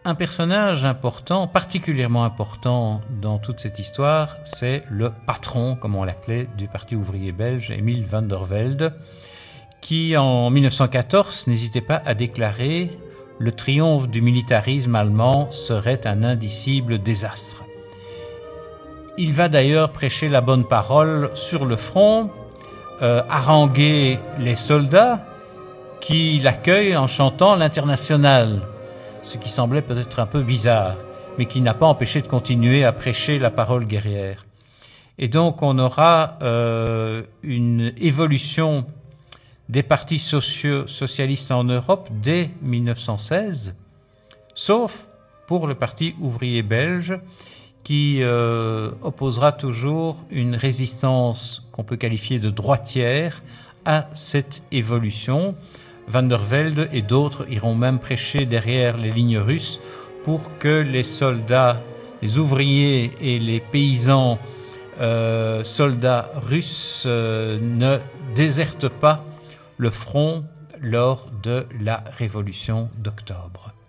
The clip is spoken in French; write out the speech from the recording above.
Un personnage important, particulièrement important dans toute cette histoire, c'est le patron, comme on l'appelait, du Parti ouvrier belge, Emile van der Velde, qui en 1914 n'hésitait pas à déclarer « Le triomphe du militarisme allemand serait un indicible désastre ». Il va d'ailleurs prêcher la bonne parole sur le front, haranguer les soldats qui l'accueillent en chantant l'Internationale, ce qui semblait peut-être un peu bizarre, mais qui n'a pas empêché de continuer à prêcher la parole guerrière. Et donc on aura une évolution des partis socialistes en Europe dès 1916, sauf pour le Parti ouvrier belge, qui opposera toujours une résistance qu'on peut qualifier de droitière à cette évolution. Van der Velde et d'autres iront même prêcher derrière les lignes russes pour que les soldats, les ouvriers et les paysans soldats russes ne désertent pas le front lors de la Révolution d'octobre.